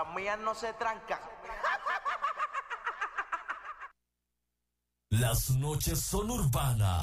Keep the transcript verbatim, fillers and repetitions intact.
Las mías no se trancan. Las noches son urbanas.